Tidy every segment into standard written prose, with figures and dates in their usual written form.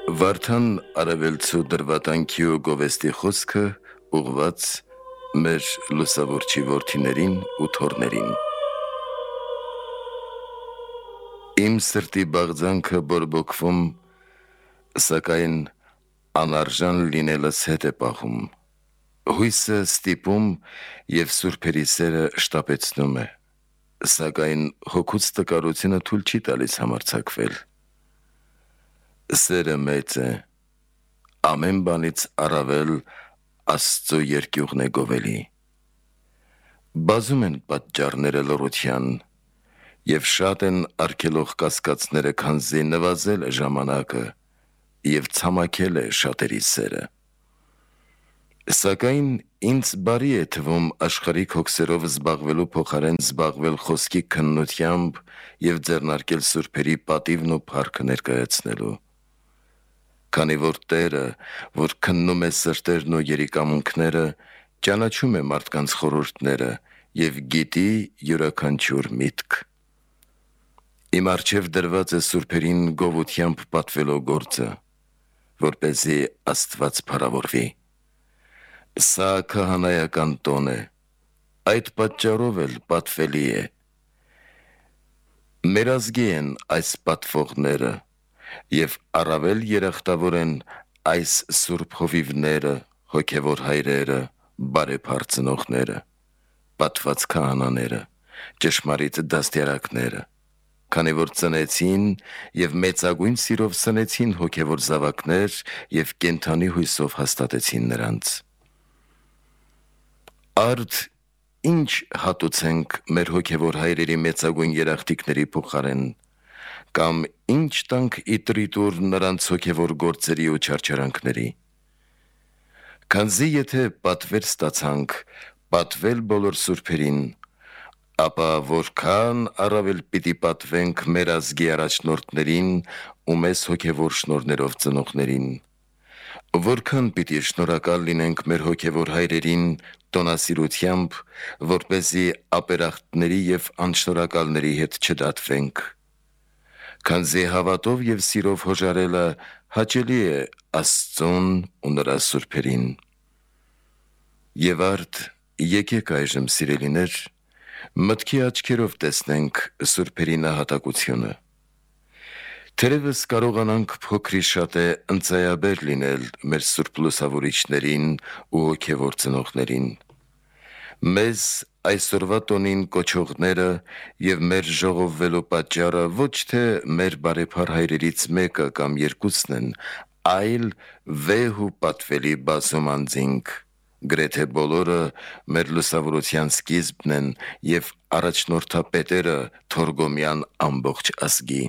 Վարդան արևելցու դրվատանքի ու գովեստի խոսքը ուղված մեր լուսավորչի որդիներին ու թորներին։ Իմ սրտի բաղձանքը բորբոքվում, սակայն անարժան լինելս հետ է պահում։ Հույսը ստիպում և սուրբերի սերը շտապեցնում է, սակայն հոգուց տկարությունը թույլ չի տալիս համարձակվել։ Սերը մեծ է, ամեն բանից առավել Աստծո երկյուղն է գովելի։ Բազում են պատճառները լռության, և շատ են արգելող կասկածները, քանզի նվազել է ժամանակը և ցամաքել է շատերի սերը։ Սակայն ինձ բարի է թվում աշխարհիկ հոգսերով զբաղվելու փոխարեն զբաղվել խոսքի քննությամբ և ձեռնարկել սուրբերի պատիվն ու փառքը ներկայացնելու։ Քանի որ Տերը, որ քննում է սրտերն ու երիկամունքները, ճանաչում է մարդկանց խորհուրդները և գիտի յուրաքանչյուր միտք։ Իմ առջև դրված է սուրբերին գովությամբ պատվելու գործը, որպեսզի Աստված փառավորվի։ Սա քահանայական տոն է, այդ պատճառով էլ պատվելի է։ Մեր ազգի են այս պատվողները, և առավել երախտավոր են այս սուրբ հովիվները, հոգևոր հայրերը, բարեփառ ծնողները, պատված քահանաները, ճշմարիտ դաստիարակները, քանի որ ծնեցին և մեծագույն սիրով սնեցին հոգևոր զավակներ և կենդանի հույսով հաստատեցին նրանց։ Արդ ինչ հատուցենք մեր հոգևոր հայրերի մեծագույն երախտիկների փոխարեն, կամ ինչ տանք իտրիտուր նրանց հոգևոր գործերի ու չարչարանքների։ Քանզի եթե պատվեր ստացանք պատվել բոլոր սուրբերին, ապա որքան առավել պիտի պատվենք մեր ազգի առաջնորդներին ու մեզ հոգևոր շնորհներով ծնողներին։ Որքան պիտի շնորհակալ լինենք մեր հոգևոր հայրերին տոնասիրությամբ, որպեսզի ապերախտների և անշնորհակալների հետ չդատվենք։ Քանզի հավատով և սիրով հոժարելը հաճելի է Աստծուն ու նրա սուրբերին։ Եվ արդ եկեք այժմ, սիրելիներ, մտքի աչքերով տեսնենք սուրբերի նահատակությունը։ Թերևս կարողանանք փոքրիշատե ընծայաբեր լինել մեր սուրբ լուսավորիչներին ու հոգևոր ծնողներին։ Մեզ այսօրվա տոնին կոչողները և մեր ժողովվելու պատճառը ոչ թե մեր բարեփառ հայրերից մեկը կամ երկուսն են, այլ վեհ ու պատվելի բազում անձինք, գրեթե բոլորը մեր լուսավորության սկիզբն են և առաջնորդապետերը Թորգոմյան ամբողջ ազգի։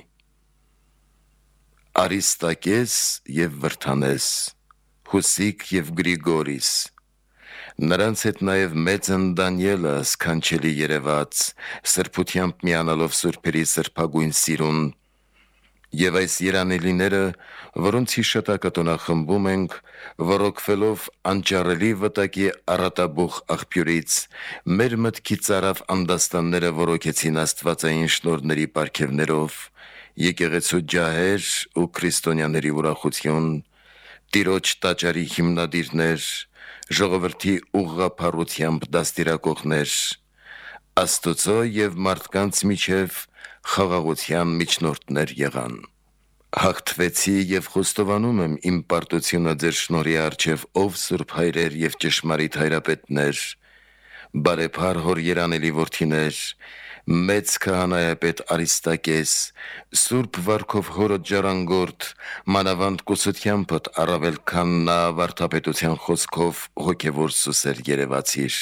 Արիստակես և Վրդանես, Հուսիկ և Գրիգորիս, նրանց հետ նաև մեծն Դանիելը սքանչելի երևաց, սրբությամբ միանալով սուրբերի սրբագույն սիրուն, և այս երանելիները, որոնց հիշատակը տոնախմբում ենք, ոռոգվելով անճարելի վտակի առատաբուխ աղբյուրից, մեր մտքի ծարավ անդաստանները ոռոգեցին աստվածային շնորհների պարգևներով, եկեղեցու ջահեր ու քրիստոնյաների ուրախություն, Տիրոջ տաճարի հիմնադիրներ, ժողովրդի ուղղափառությամբ դաստիարակողներ, Աստծո և մարդկանց միջև խաղաղության միջնորդներ եղան։ Հաղթվեցի և խոստովանում եմ իմ պարտությունը ձեր շնորհի առջև, ով սուրբ հայրեր և ճշմարիտ հայրապետներ, բարեփառ հոր երանելի որդիներ, մեծ քահանայապետ Արիստակես, սուրբ վարքով հորդ ժառանգորդ, մանավանդ կուսությամբդ առավել քան նա վարդապետության խոսքով հոգևոր սուսեր երևացիր։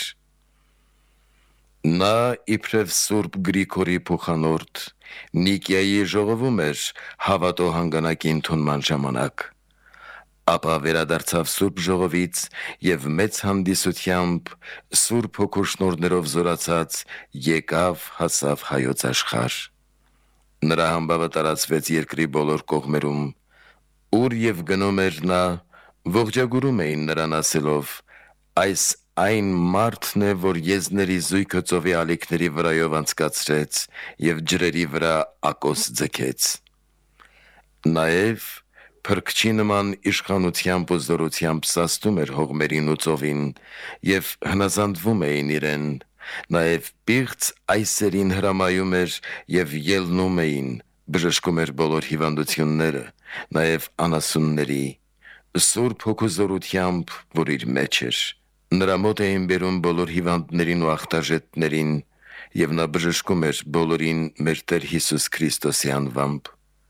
Նա իբրև սուրբ Գրիգորի փոխանորդ Նիկիայի ժողովում էր հավատո հանգանակի ընդունման ժամանակ, ապա վերադարձավ սուրբ ժողովից և մեծ հանդիսությամբ սուրբ հոգու շնորհներով զորացած եկավ հասավ հայոց աշխարհ։ Նրա համբավը տարածվեց երկրի բոլոր կողմերում, ուր և գնում էր նա, ողջագուրում էին նրան ասելով. «Այս այն մարդն է, որ եզների զույգը ծովի ալիքների վրայով անցկացրեց և ջրերի վրա ակոս ձգեց»։ Նաև փրկչի նման իշխանությամբ ու զորությամբ սաստում էր հողմերին ու ծովին եւ հնազանդվում էին իրեն, նաեւ պիղծ այսերին հրամայում էր եւ ելնում էին, բժշկում էր բոլոր հիվանդությունները, նաեւ անասունների, Սուրբ Հոգու զորությամբ, որ իր մեջ էր, նրա մոտ էին բերում բոլոր հիվանդներին ու ախտաժետներին, եւ նա բժշկում էր բոլորին մեր Տեր Հիսուս Քրիստոսի անվամբ։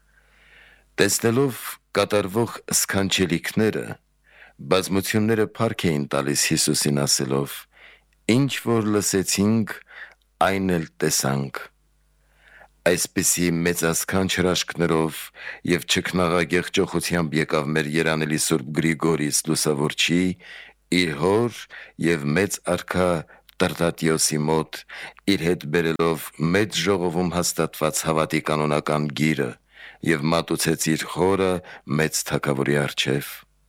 Տեսնելով կատարվող սքանչելիքները, բազմությունները փառք էին տալիս Հիսուսին ասելով. «Ինչ որ լսեցինք, այն էլ տեսանք»։ Այսպիսի մեծասքանչ հրաշքներով եւ չքնաղագեղ ճոխությամբ եկավ մեր երանելի Սուրբ Գրիգորիս Լուսավորչի իր հոր եւ մեծ արքա Տրտատիոսի մոտ, իր հետ բերելով մեծ ժողովում հաստատված հավատի կանոնական գիրը եւ մատուցեց իր խորը մեծ թագավորի առջև։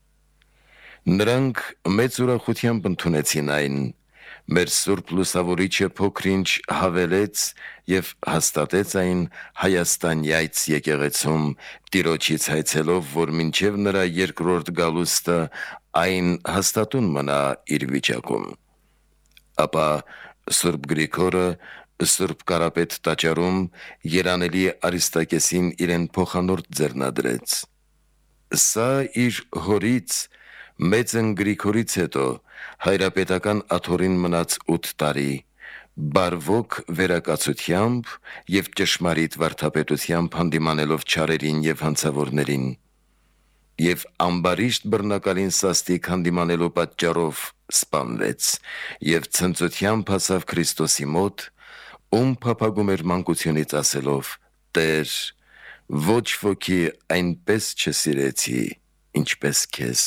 Նրանք մեծ ուրախությամբ ընդունեցին այն, մեր Սուրբ Լուսավորիչը փոքրինչ հավելեց եւ հաստատեց այն Հայաստանյայց եկեղեցում, Տիրոջից հայցելով, որ մինչև նրա երկրորդ գալուստը այն հաստատուն մնա իր վիճակում։ Ապա Սուրբ Գրիգորը Սուրբ Կարապետ տաճարում երանելի Արիստակեսին իրեն փոխանորդ ձեռնադրեց։ Սա իր հորից Մեծն Գրիգորից հետո հայրապետական աթոռին մնաց 8 տարի, բարվոք վերակացությամբ եւ ճշմարիտ վարդապետությամբ հանդիմանելով չարերին եւ հանցավորներին, եւ ամբարիշտ բռնակալին սաստիկ հանդիմանելու պատճառով սպանվեց եւ ցնծությամբ հասավ Քրիստոսի մոտ, ում փափագում էր մանկությունից ասելով. «Տեր, ոչ ոքի այնպես չսիրեցի, ինչպես քեզ»։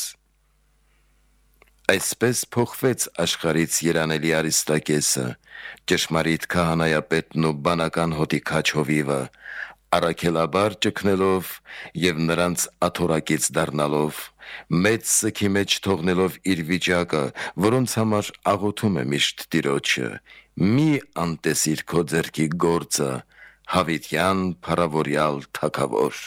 Այսպես փոխվեց աշխարհից երանելի Արիստակեսը, ճշմարիտ քահանայապետն ու բանական հոտի քաչ հովիվը, առաքելաբար ճգնելով եւ նրանց աթոռակից դառնալով, մեծ սքի մեջ թողնելով իր վիճակը, որոնց համար աղոթում է միշտ Տիրոջը. «Մի անտեսիր քո ձեռքի գործը, հավիտյան փառավորյալ թագավոր»։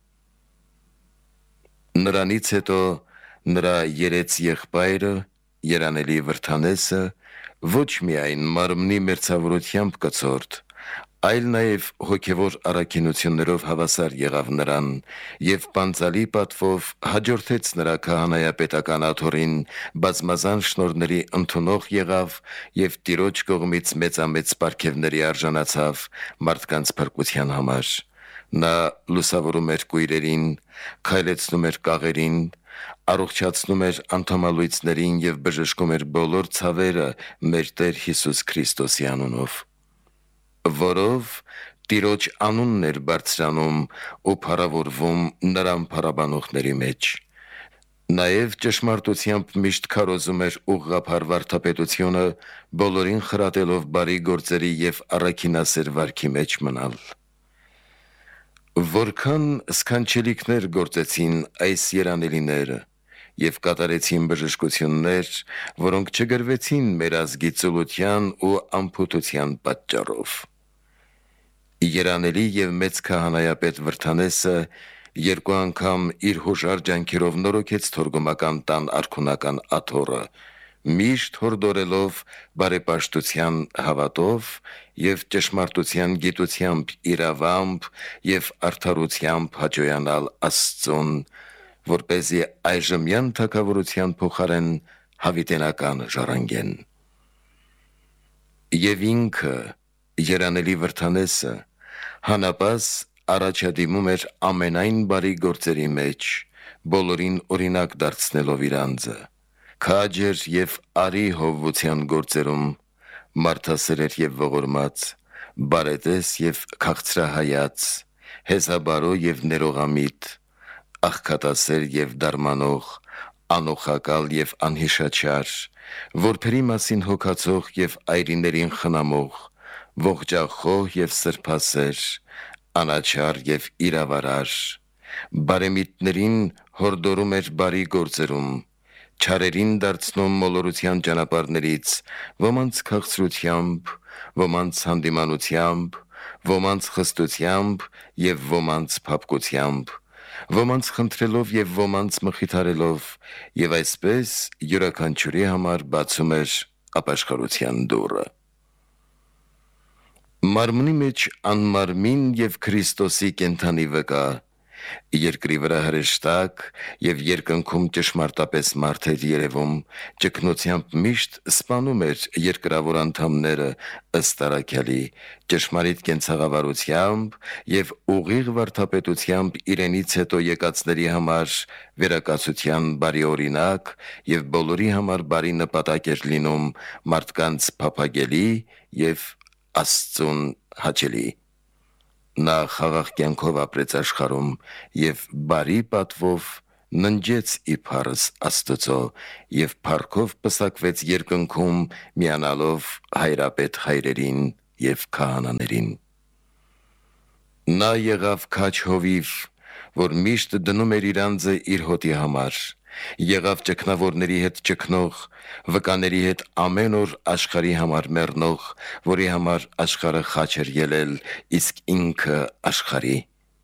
Նրանից հետո նրա երեց եղբայրը, երանելի Վրդանեսը, ոչ միայն մարմնի մերձավորությամբ կցորդ, այլ նաև հոգևոր առաքինություններով հավասար եղավ նրան եւ պանծալի պատվով հաջորդեց նրա քահանայապետական աթոռին, բազմազան շնորհների ընդունող եղավ եւ Տիրոջ կողմից մեծամեծ պարգևների արժանացավ մարդկանց փրկության համար։ Նա լուսավորում էր կույրերին, քայլեցնում էր կաղերին, առողջացնում էր անդամալույցներին եւ բժշկում էր բոլոր ցավերը մեր Տեր Հիսուս Քրիստոսի անունով, որով Տիրոջ անունն էր բարձրանում ու փառավորվում նրան փառաբանողների մեջ։ Նաև ճշմարտությամբ միշտ քարոզում էր ուղղափառ վարդապետությունը, բոլորին խրատելով բարի գործերի եւ առաքինասեր վարքի մեջ մնալ։ Որքան սքանչելիքներ գործեցին այս երանելիները եւ կատարեցին բժշկություններ, որոնք չգրվեցին մեր ազգի ծուլության ու անփութության պատճառով։ Երանելի եւ մեծ քահանայապետ Վրդանեսը 2 անգամ իր հուժար ջանքերով նորոգեց թորգոմական տան արքունական աթոռը, միշտ հորդորելով բարեպաշտության հավատով եւ ճշմարտության գիտությամբ իրավամբ եւ արդարությամբ հաճոյանալ Աստծուն, որպեսզի այժմյան թագավորության փոխարեն հավիտենական ժառանգեն։ Եվ ինքը, երանելի Վրդանեսը, հանապաս առաջադիմում էր ամենայն բարի գործերի մեջ, բոլորին օրինակ դարձնելով իր անձը, քաջ էր եւ արի հովության գործերում, մարդասեր էր եւ ողորմած, բարետես եւ քաղցրահայաց, հեզաբարո եւ ներողամիտ, աղքատասեր եւ դարմանող, անօխակալ եւ անհիշաչար, որբերի մասին հոգացող եւ այրիներին խնամող, ողջախոհ եւ սրբասեր, անաչառ եւ իրավարար, բարեմիտներին հորդորում էր բարի գործերում, չարերին դարձնում մոլորության ճանապարհներից, ոմանց քաղցրությամբ, ոմանց հանդիմանությամբ, ոմանց խստությամբ եւ ոմանց փափկությամբ, ոմանց խնդրելով եւ ոմանց մխիթարելով, եւ այսպես յուրաքանչյուրի համար բացում էր ապաշխարության դուռը։ Մարմնի մեջ անմարմին եւ Քրիստոսի կենթանի վկա, երկրի վրա հրեշտակ եւ երկնքում ճշմարտապես մարդ էր երևում, ճգնությամբ միշտ սպանում էր երկրավոր անդամները ըստ առաքյալի, ճշմարիտ կենցաղավարությամբ եւ ուղիղ վարդապետությամբ իրենից հետո եկածների համար վերակացության բարի օրինակ եւ բոլորի համար բարի նպատակ էր լինում մարդկանց փափագելի եւ Աստծուն հաճելի։ Նա խաղաղ կյանքով ապրեց աշխարհում եւ բարի պատվով ննջեց իբարս Աստծո եւ փառքով պսակվեց երկնքում միանալով հայրապետ հայրերին եւ քահանաներին։ Նա եղավ քաչ հովիվ, որ միշտ դնում էր իր անձը իր հոտի համար, եղավ ճգնավորների հետ ճգնող, վկաների հետ ամեն օր աշխարհի համար մեռնող, որի համար աշխարհը խաչ էր ելել, իսկ ինքը աշխարհի։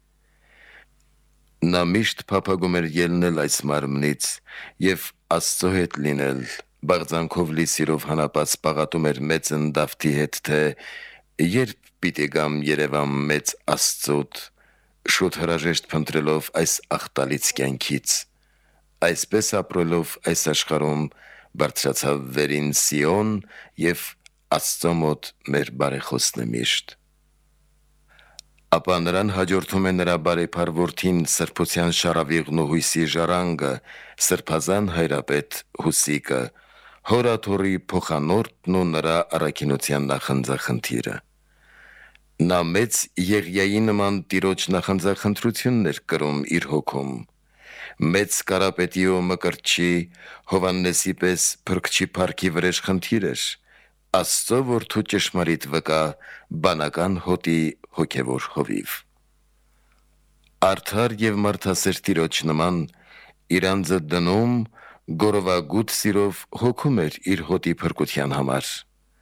Նա միշտ փափագում էր ելնել այս մարմնից եւ Աստծո հետ լինել, բաղձանքով լի սիրով հանապած պաղատում էր մեծն Դավթի հետ, թե երբ պիտի գամ երևամ մեծ Աստծոտ, շուտ հրաժեշտ փնտրելով այս աղտալից կյանքից, այսպես ապրելով այս աշխարհում բարձրացավ վերին Սիոն եւ Աստծո մոտ մեր բարեխոսն է միշտ։ Ապա նրան հաջորդում է նրա բարեփառ որդին սրբության շարավիղն ու հույսի ժառանգը, սրբազան հայրապետ Հուսիկը, հորաթորի փոխանորդն ու նրա առաքինության նախանձախնդիրը։ Նա մեծ Եղիայի նման Տիրոջ նախանձախնդրությունն էր կրում իր հոգում, մեծ կարապետի ու մկրտչի Հովհաննեսի պես փրկչի փառքի վրեժ խնդիր էր, Աստծո որդու ճշմարիտ վկա բանական հոտի հոգևոր հովիվ։ Արդար եւ մարդասեր Տիրոջ նման իր անձը դնում, գորովագութ սիրով հոգում էր իր հոտի փրկության համար։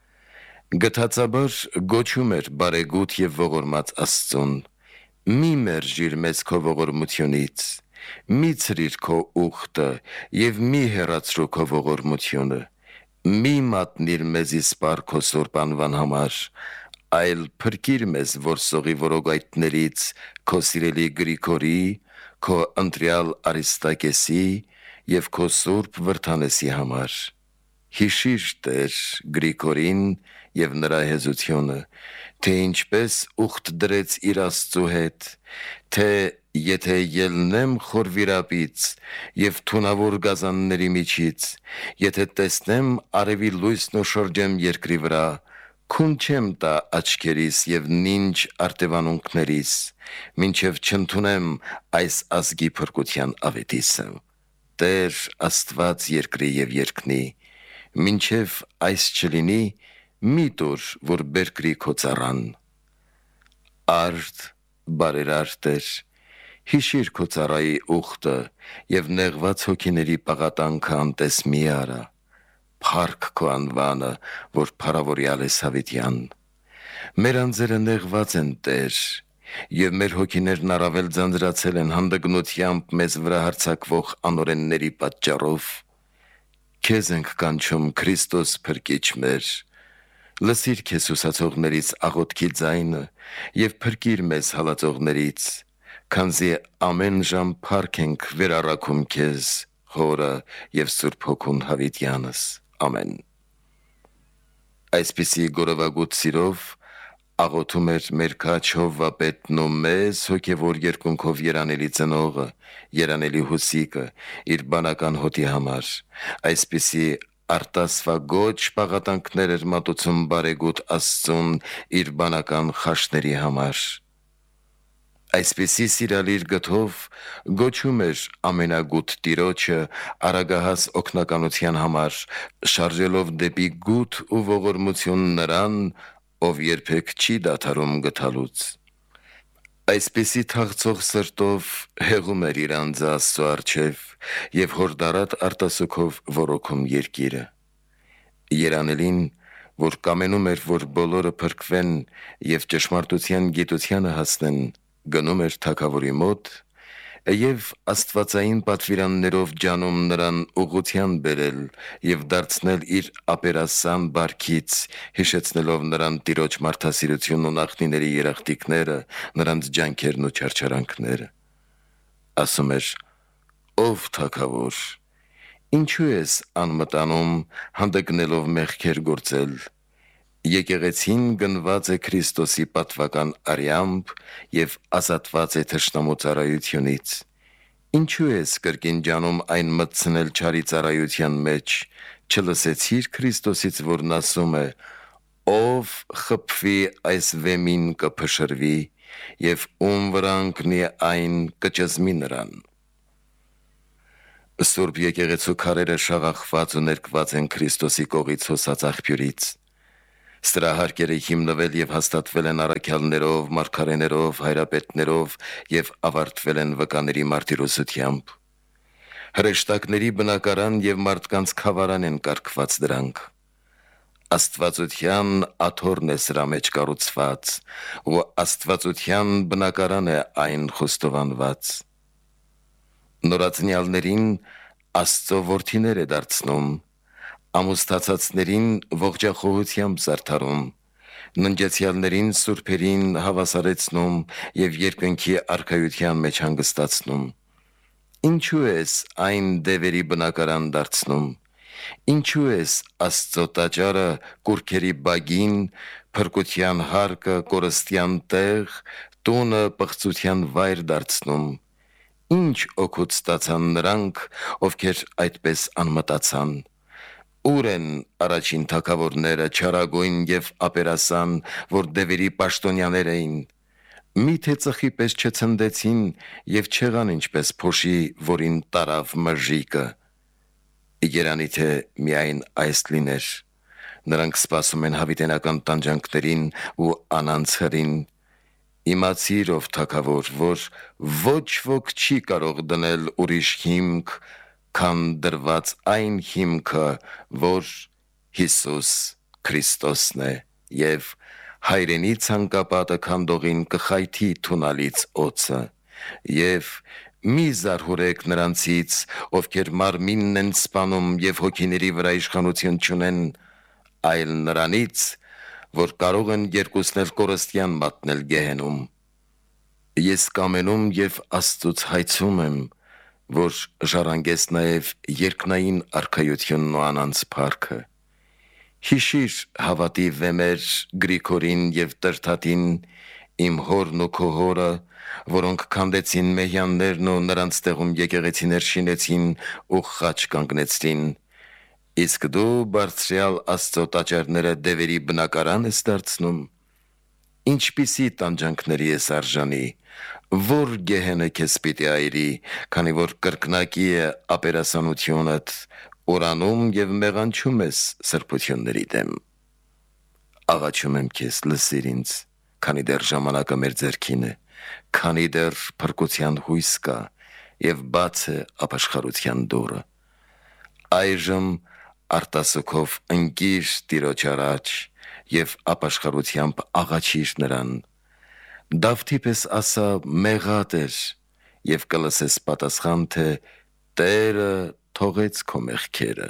Գթածաբար գոչում էր բարեգութ եւ ողորմած Աստծուն. «Մի մերժիր մեզ քո ողորմությունից, մի ցրիր քո ուխտը եւ մի հեռացրու քո ողորմությունը, մի մատնիր մեզի սպառ քո սուրբ անվան համար, այլ փրկիր մեզ որսողի որոգայթներից քո սիրելի Գրիգորի, քո ընտրյալ Արիստակեսի եւ քո սուրբ Վրդանեսի համար։ Հիշիր Տեր Գրիգորին եւ նրա հեզությունը, թե ինչպես ուխտ դրեց իր Աստծու հետ, թե եթե ելնեմ խորվիրապից եւ թունավոր գազանների միջից, եթե տեսնեմ արևի լույսն ու շրջեմ երկրի վրա, քուն չեմ տա աչքերիս եւ նինջ արտևանունքներիս, մինչեւ չընդունեմ այս ազգի փրկության ավետիսը։ Տեր Աստված երկրի եւ երկնի, մինչեւ այս չլինի, մի տուր, որ բերկրի քո ծառան։ Արդ բարերար Տեր, հիշիր քո ծառայի ուխտը եւ նեղված հոգիների պաղատանքը անտես մի արա, փառք քո անվանը, որ փառավորյալ ես հավիտյան։ Մեր անձերը նեղված են Տեր, եւ մեր հոգիներն առավել ձանձրացել են հանդգնությամբ մեզ վրա հարձակվող անօրենների պատճառով։ Քեզ ենք կանչում Քրիստոս փրկիչ մեր, լսիր քեզ ուսացողներից աղոթքի ձայնը եւ փրկիր մեզ հալածողներից, քանզի ամեն ժամ փառք ենք վերառաքում քեզ, Հորը եւ Սուրբ Հոգուն հավիտյանս։ Ամեն։ Այսպիսի գորովագութ սիրով աղոթում էր մեր քաչ Հովվապետն ու մեզ հոգևոր երկունքով երանելի ծնողը, երանելի Հուսիկը, իր բանական հոտի համար, այսպիսի արտասվագոչ պաղատանքներ էր մատուցում բարեգութ Աստծուն իր բանական խաշների համար։ Այսպիսի սիրալիր գթով գոչում էր ամենագութ Տիրոջը արագահաս օգնականության համար, շարժելով դեպի գութ ու ողորմություն նրան, ով երբեք չի դադարում գթալուց։ Այսպիսի թաղծող սրտով հեղում էր իր անձը Աստծո առջև եւ հորդարատ արտասուքով ոռոգում երկիրը։ Երանելին, որ կամենում էր, որ բոլորը փրկվեն եւ ճշմարտության գիտությանը հասնեն, գնում էր թագավորի մոտ Եվ աստվածային պատվիրաններով ջանում նրան ուղղության բերել եւ դարձնել իր ապերասան բարքից, հիշեցնելով նրան տիրոջ մարդասիրությունն ու նախնիների երախտիկները, նրանց ջանքերն ու չարչարանքները։ Ասում էր. «Ով թագավոր, ինչու ես անմտանում հանդգնելով մեղքեր գործել։ Եկեղեցին գնված է Քրիստոսի պատվական արյամբ եւ ազատված է թշնամու ծառայությունից։ Ինչու ես կրկին ջանում այն մտցնել չարի ծառայության մեջ, չլսեցիր Քրիստոսից, որն ասում է. ով խփվի այս վեմին կփշրվի եւ ում վրա ընկնի այն կճզմի նրան»։ Սուրբ եկեղեցու քարերը շաղախված ու ներկված են Քրիստոսի կողից հոսած աղբյուրից։ Սրա հարկերը հիմնվել եւ հաստատվել են առաքյալներով, մարգարեներով, հայրապետներով եւ ավարտվել են վկաների մարտիրոսությամբ։ Հրեշտակների բնակարան եւ մարդկանց խավարան են կարգված դրանք։ Աստվածության աթոռն է սրա մեջ կառուցված, ու աստվածության բնակարան է այն խոստովանված։ Նորածնյալներին Աստծո որդիներ է դարձնում, ամուսնացածներին ողջախոհությամբ զարդարում, ննջեցյալներին սուրբերին հավասարեցնում եւ երկնքի արքայության մեջ հանգստացնում։ Ինչու ես այն դևերի բնակարան դարձնում։ Ինչու ես Աստծո տաճարը կուրքերի բագին, փրկության հարկը կորստյան տեղ, տունը պղծության վայր դարձնում։ Ինչ օգուտ ստացան նրանք, ովքեր այդպես անմտացան։ Ուր են առաջին թագավորները, չարագույն եւ ապերասան, որ դևերի պաշտոնյաներ էին։ Միթե ծխի պես չցնդեցին եւ չեղան ինչպես փոշի, որին տարավ մրժիկը։ Երանի թե միայն այս լիներ։ Նրանք սպասում են հավիտենական տանջանքներին ու անանց հրին։ Իմացիր, ով թագավոր, որ ոչ ոք չի կարող դնել ուրիշ հիմք, քան դրված այն հիմքը, որ Հիսուս Քրիստոսն է, եւ հայրենի ցանկապատը քանդողին կխայթի թունալից օծը, եւ մի զարհուրեք նրանցից, ովքեր մարմինն են սպանում եւ հոգիների վրա իշխանություն չունեն, այլ նրանից, որ կարող են երկուսն էլ կորստյան մատնել գեհենում։ Ես կամենում եւ Աստծուց հայցում եմ, որ ժառանգես նաեւ երկնային արքայությունն ու անանց փառքը։ Հիշիր հավատի վեմեր Գրիգորին եւ Տրթատին, իմ հորն ու քո հորը, որոնք քանդեցին մեհյաններն ու նրանց տեղում եկեղեցիներ շինեցին ու խաչ կանգնեցրին։ Իսկ դու բարձրյալ Աստծո տաճարները դևերի բնակարան ես դարձնում։ Ինչպիսի տանջանքների ես արժանի, որ գեհենը քեզ պիտի այրի, քանի որ կրկնակի է ապերասանությունդ, օրանում եւ մեղանչում ես սրբությունների դեմ։ Աղաչում եմ քեզ, լսիր ինձ, քանի դեռ ժամանակը մեր ձեռքին է, քանի դեռ փրկության հույս կա եւ բաց է ապաշխարության դուռը։ Այժմ արտասուքով ընկիր Տիրոջ առաջ եւ ապաշխարությամբ աղաչիր նրան։ Դավթի պես ասա մեղատ էր եւ կլսես պատասխան, թե Տերը թողեց քո մեղքերը։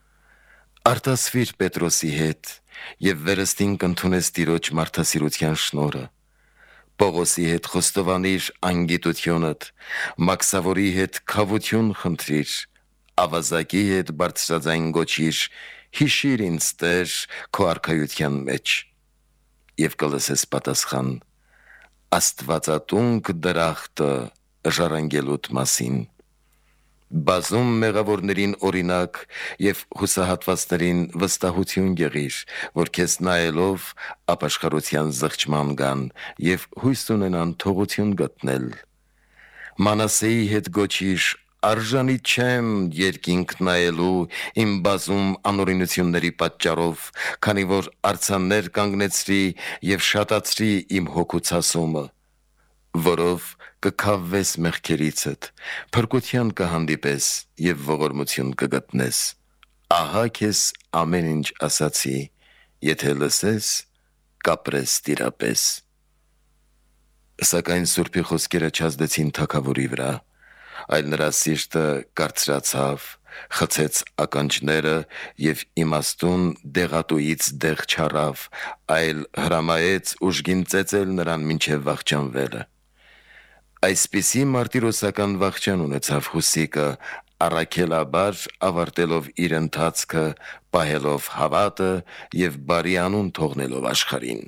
Արտասվիր Պետրոսի հետ եւ վերստին կընդունես Տիրոջ մարդասիրության շնորհը։ Պողոսի հետ խոստովանիր անգիտությունդ, Մաքսավորի հետ քավություն խնդրիր, ավազակի հետ բարձրաձայն գոչիր, հիշիր ինձ Տեր քո արքայության մեջ։ Եվ կլսես պատասխան. Աստվածատունք դրախտը ժառանգելուդ մասին։ Բազում մեղավորներին օրինակ եւ հուսահատվածներին վստահություն եղիր, որ քեզ նայելով ապաշխարության զղջման գան եւ հույս ունենան թողություն գտնել։ Մանասեի հետ գոչիր. արժանի չեմ երկինք նայելու իմ բազում անօրինությունների պատճառով, քանի որ արձաններ կանգնեցրի եւ շատացրի իմ հոգուց ասումը, որով կքավվես մեղքերիցդ, փրկության կհանդիպես եւ ողորմություն կգտնես։ Ահա քեզ ամեն ինչ ասացի, եթե լսես, կապրես տիրապես։ Սակայն Սուրբի խոսքերը չազդեցին թագավորի վրա, այլ նրա սիրտը կարծրացավ, խցեց ականջները եւ իմաստուն դեղատուից դեղ չառավ, այլ հրամայեց ուժգին ծեծել նրան մինչև վախճանվելը։ Այսպիսի մարտիրոսական վախճան ունեցավ Հուսիկը, առաքելաբար ավարտելով իր ընթացքը, պահելով հավատը եւ բարի անուն թողնելով աշխարհին։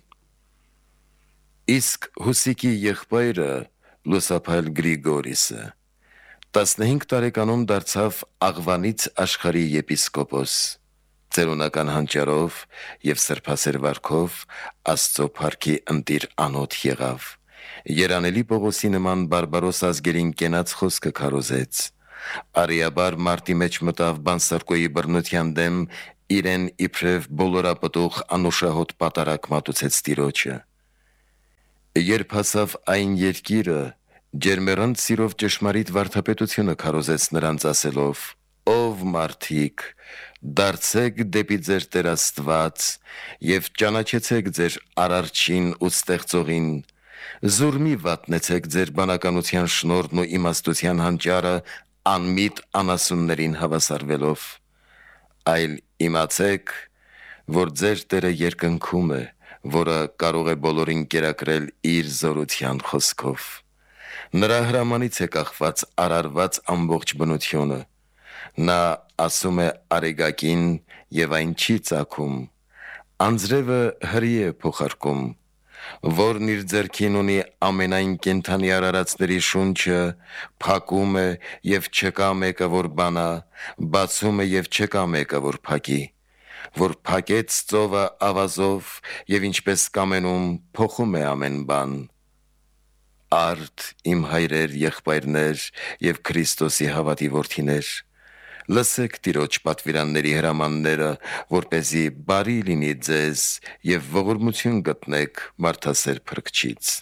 Իսկ Հուսիկի եղբայրը Լուսափայլ Գրիգորիսը 15 տարեկանում դարձավ Աղվանից աշխարհի եպիսկոպոս, ծերունական հանճարով եւ սրբասեր վարքով Աստծո փառքի ընտիր անոթ եղավ։ Երանելի Պողոսի նման բարբարոս ազգերին կենաց խոսքը քարոզեց, արիաբար մարտի մեջ մտավ Բանսարկոյի բռնության դեմ, իրեն իբրև բոլորապտուղ անուշահոտ պատարակ մատուցեց Տիրոջը։ Երբ հասավ այն երկիրը, ջերմեռանդ սիրով ճշմարիտ վարդապետությունը քարոզեց նրանց ասելով. «Ով մարդիկ, դարձեք դեպի ձեր Տեր Աստված եւ ճանաչեցեք ձեր Արարչին ու Ստեղծողին, զուր մի վատնեցեք ձեր բանականության շնորհն ու իմաստության հանճարը անմիտ անասուններին հավասարվելով, այլ իմացեք, որ ձեր Տերը երկնքում է, որը կարող է բոլորին կերակրել իր զորության խոսքով։ Նրա հրամանից է կախված արարված ամբողջ բնությունը։ Նա ասում է արեգակին եւ այն չի ծագում, անձրևը հրի է փոխարկում, որն իր ձեռքին ունի ամենայն կենդանի արարածների շունչը, փակում է եւ չկա մեկը որ բանա, բացում է եւ չկա մեկը որ փակի, որ փակեց ծովը ավազով եւ ինչպես կամենում փոխում է ամեն բան։ Արդ իմ հայրեր, եղբայրներ եւ Քրիստոսի հավատի որդիներ, լսեք Տիրոջ պատվիրանների հրամանները, որպեսզի բարի լինի ձեզ եւ ողորմություն գտնեք մարդասեր Փրկչից։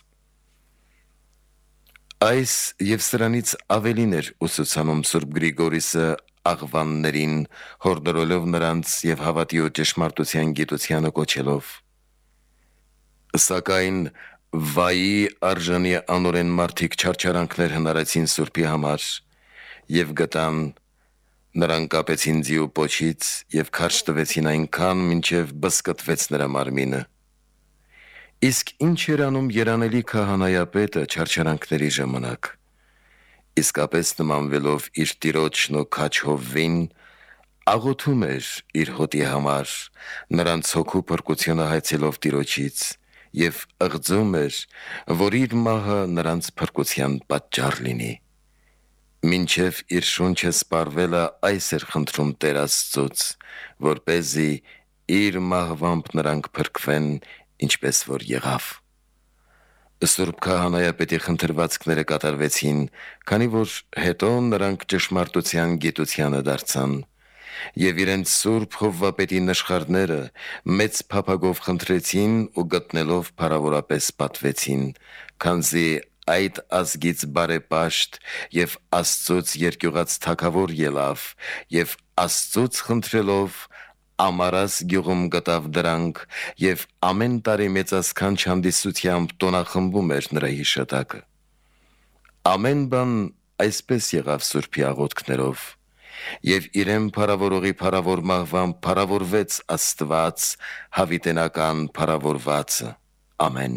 Այս եւ սրանից ավելին էր ուսուցանում Սուրբ Գրիգորիսը աղվաններին, հորդորելով նրանց եւ հավատի ու ճշմարտության գիտությանը կոչելով։ Սակայն վայի արժանի անորեն մարդիկ չարչարանքներ հնարեցին Սուրբի համար եւ գտան, նրան կապեցին ձիու պոչից եւ քարշ տվեցին այնքան, մինչեւ բսկտվեց նրա մարմինը։ Իսկ ինչ էր անում երանելի քահանայապետը չարչարանքների ժամանակ։ Իսկապես նմանվելով իր տիրոջն ու քաչ հովվին, աղոթում էր իր հոտի համար, նրանց հոգու փրկությունը հայցելով Տիրոջից եւ ըղձում էր, որ իր մահը նրանց փրկության պատճառ լինի։ Մինչև իր շունչը սպառվելը այս էր խնդրում Տեր Աստծուց, որպեսզի իր մահվամբ նրանք փրկվեն, ինչպես որ եղավ։ Սուրբ քահանայապետի խնդրվածքները կատարվեցին, քանի որ հետո նրանք ճշմարտության գիտությանը դարձան, եւ իրենց Սուրբ Հովվապետի նշխարները մեծ փափագով խնդրեցին ու գտնելով փառավորապես պատվեցին, քանզի այդ ազգից բարեպաշտ եւ Աստծուց երկյուղած թագավոր ելավ, եւ Աստծուց խնդրելով Ամարաս գյուղում գտավ դրանք եւ ամեն տարի մեծասքանչ հանդիսությամբ տոնախմբում էր նրա հիշատակը։ Ամեն բան այսպես եղավ Սուրբի աղոթքներով, եւ իրեն փառավորողի փառավոր մահվան փառավորվեց Աստված, հավիտենական փառավորվածը։ Ամեն։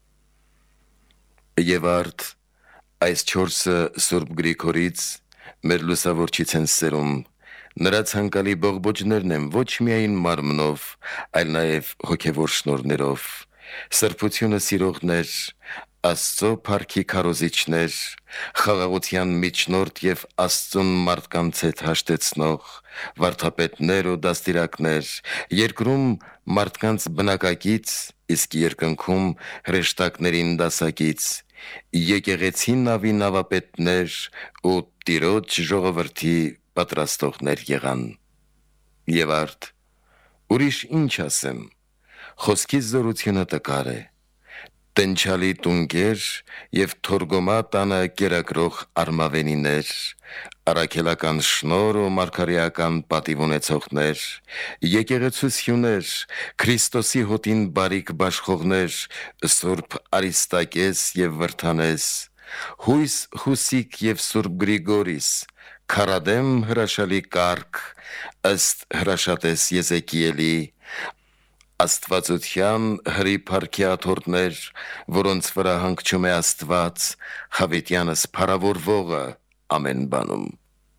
Եվ արդ այս 4-ը Սուրբ Գրիգորից մեր լուսավորչից են սերում, նրա ցանկալի բողբոջներն են ոչ միայն մարմնով, այլ նաև հոգևոր շնորհներով, սրբությունը սիրողներ, Աստծո փառքի քարոզիչներ, խաղաղության միջնորդ եւ Աստծուն մարդկանց հետ հաշտեցնող, վարդապետներ ու դաստիարակներ, երկրում մարդկանց բնակակից, իսկ երկնքում հրեշտակներին դասակից, եկեղեցի նավի նավապետներ ու Տիրոջ ժողովրդի պատրաստողներ եղան։ Եվ արդ, ուրիշ ինչ ասեմ, խոսքի զորությունը տկար է, տնչալի տունկեր եւ թորգոմա տանը կերակրող արմավենիներ, առաքելական շնոր ու մարգարեական պատիվ ունեցողներ, եկեղեցու սյուներ, Քրիստոսի հոտին բարիք բաշխողներ, Սուրբ Արիստակես եւ Վրդանես, Հույս Հուսիկ եւ Սուրբ Գրիգորիս, քարադեմ հրաշալի կարգ, ըստ հրաշատես Եզեկիելի, Աստվածության հրիփարքի աթոռներ, որոնց վրա հանգչում է Աստված, Հավիտյանս փառավորվողը ամեն բանում։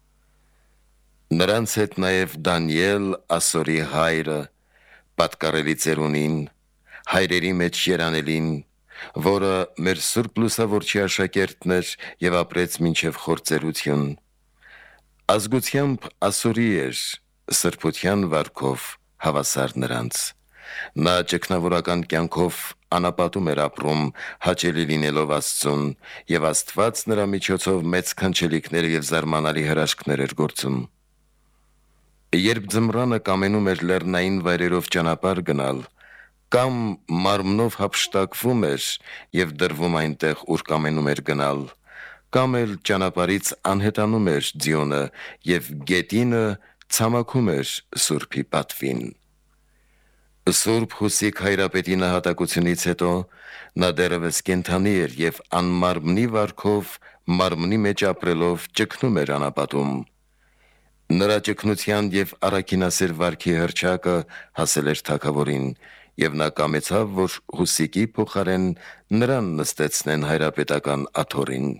Նրանց հետ նաև Դանիել, Ասորի հայրը, պատկառելի ծերունին, հայրերի մեջ երանելին, որը մեր Սուրբ Լուսավորչի աշակերտն էր եւ ապրեց մինչեւ խործերություն։ Ազգությամբ Ասորի էր, սրբության վարքով հավասար նրանց։ Նա ճգնավորական կյանքով անապատում էր ապրում, հաճելի լինելով Աստծուն, եւ Աստված նրա միջոցով մեծ քանչելիքներ եւ զարմանալի հրաշքներ էր գործում։ Երբ ձմռանը կամենում էր լեռնային վայրերով ճանապարհ գնալ, կամ մարմնով հափշտակվում էր եւ դրվում այնտեղ, ուր կամենում էր գնալ, կամ էլ ճանապարհից անհետանում էր ձիոնը եւ գետինը ցամաքում էր Սուրբի պատվին։ Սուրբ Հուսիկ հայրապետի նահատակությունից հետո նա դեռևս կենդանի էր եւ անմարմնի վարքով մարմնի մեջ ապրելով ճգնում էր անապատում։ Նրա ճգնության եւ առաքինասեր վարքի հրճակը հասել էր թագավորին, եւ նա կամեցավ, որ Հուսիկի փոխարեն նրան նստեցնեն հայրապետական աթոռին։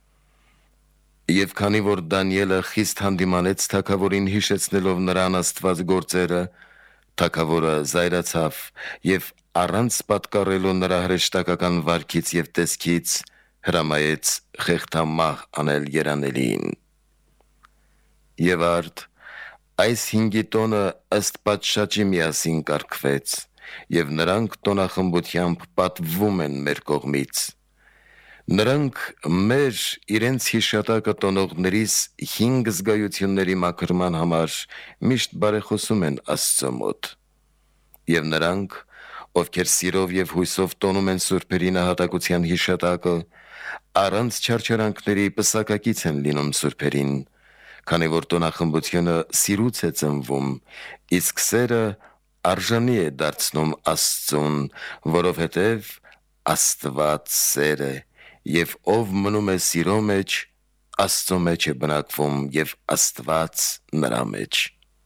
Եվ քանի որ Դանիելը խիստ հանդիմանեց թագավորին հիշեցնելով նրան Աստված գործերը, թագավորը զայրացավ եւ առանց պատկառելու նրա հրեշտակական վարքից եւ տեսքից հրամայեց խեղդամահ անել երանելին։ Եվ արդ այս 5 տոնը ըստ պատշաճի միասին կարգվեց, եւ նրանք տոնախմբությամբ պատվվում են մեր կողմից։ Նրանք մեր իրենց հիշատակը տոնողներիս 5 զգայությունների մաքրման համար միշտ բարեխոսում են Աստծո մոտ։ Եվ նրանք, ովքեր սիրով եւ հույսով տոնում են սուրբերի նահատակության հիշատակը, առանց չարչարանքների պսակակից են լինում սուրբերին, քանի որ տոնախմբությունը սիրուց է ծնվում, իսկ սերը արժանի է դարձնում Աստծուն, որովհետև Աստված սեր է, եւ ով մնում է սիրո մեջ, Աստծո մեջ է բնակվում եւ Աստված նրա մեջ։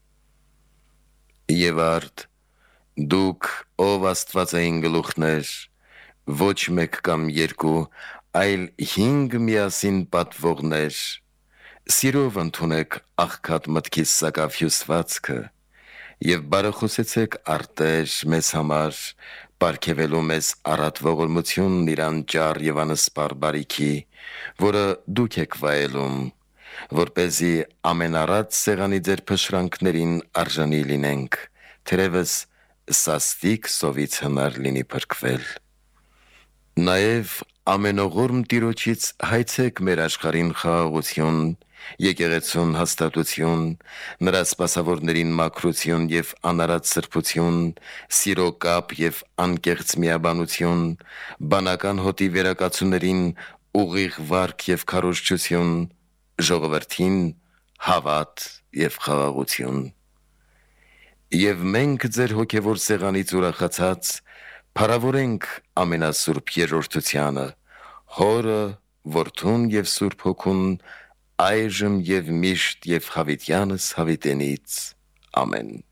Եվ արդ դուք, ով Աստվածային գլուխներ, ոչ մեկ կամ երկու, այլ 5 միասին պատվողներ, սիրով ընդունեք աղքատ մտքիս սակավ հյուսվածքը եւ բարեխոսեցեք արտեր մեզ համար, պարգևելու մեզ առատ ողորմությունն իր անճար եւ անսպար բարիքի, որը դուք եք վայելում, որպեսզի ամենառատ սեղանի ձեր փշրանքներին արժանի լինենք, թերևս սաստիկ սովից հնար լինի փրկվել։ Նաեւ ամենողորմ Տիրոջից հայցեք մեր աշխարհին խաղաղություն, եկեղեցուն հաստատություն, նրա սպասավորներին մաքրություն եւ անարատ սրբություն, սիրո կապ եւ անկեղծ միաբանություն, բանական հոտի վերակացուներին ուղիղ վարք եւ քարոզչություն, ժողովրդին հավատ եւ խաղաղություն։ Եվ մենք ձեր հոգևոր սեղանից ուրախացած փառավորենք ամենասուրբ երրորդությանը, Հորը, Որդուն եւ Սուրբ Հոգուն, այժմ եւ միշտ եւ հավիտյանս հավիտենից։ Ամեն։